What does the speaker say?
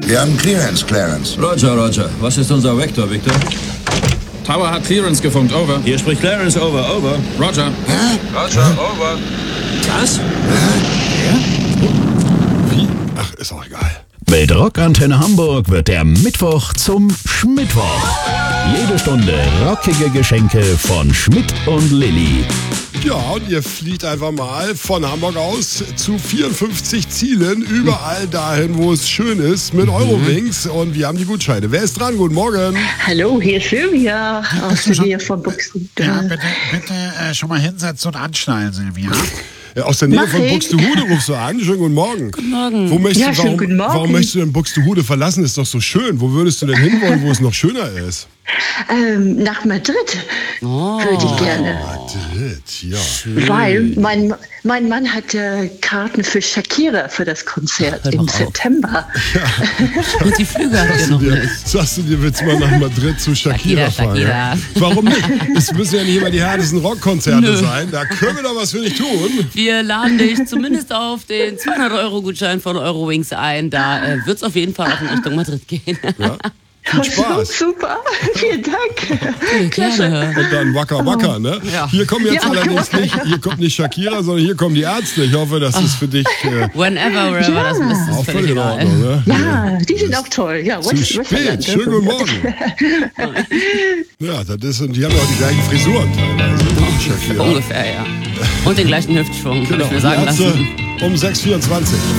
Wir haben Clearance, Clarence. Roger. Was ist unser Vektor, Victor? Tower hat Clearance gefunkt, over. Hier spricht Clarence, over. Roger. Roger, over. Was? Wie? Ach, ist auch egal. Mit Rockantenne Hamburg wird der Mittwoch zum Schmittwoch. Jede Stunde rockige Geschenke von Schmidt und Lilly. Ja, und ihr fliegt einfach mal von Hamburg aus zu 54 Zielen, überall dahin, wo es schön ist, mit Eurowings. Und wir haben die Gutscheine. Wer ist dran? Guten Morgen. Hallo, hier ist Silvia aus der Nähe von Buxtehude. Ja, bitte schon mal hinsetzen und anschnallen, Silvia. Aus der Nähe Mach von ich. Buxtehude rufst du an. Schönen guten Morgen. Guten Morgen. Schönen guten Morgen. Warum möchtest du denn Buxtehude verlassen? Ist doch so schön. Wo würdest du denn hinwollen, wo es noch schöner ist? Nach Madrid würde ich gerne. Madrid, ja. Weil mein Mann hatte Karten für Shakira für das Konzert im September. Und die Flüge hat ihr noch nicht. Sagst du dir, willst du mal nach Madrid zu Shakira fahren? Shakira. Ja? Warum nicht? Es müssen ja nicht immer die härtesten Rockkonzerte sein. Da können wir doch was für dich tun. Wir laden dich zumindest auf den 200-Euro-Gutschein von Eurowings ein. Da wird es auf jeden Fall auch in Richtung Madrid gehen. Ja. Viel Spaß. Super, vielen Dank. Gerne. Und dann wacker, ne? Ja. Hier kommen jetzt Ja, allerdings nicht, hier kommt nicht Shakira, sondern hier kommen die Ärzte. Ich hoffe, das ist für dich Whenever, wherever, Ja. das ist auch völlig völlig in egal. Ordnung, ne? Ja, die sind auch toll. Ja, Zu spät. Schönen guten Morgen. Ja, das ist, und die haben ja auch die gleichen Frisuren teilweise. Shakira. Ungefähr, ja. Und den gleichen Hüftschwung, kann Genau. ich mir sagen Die Ärzte lassen. um 6:24.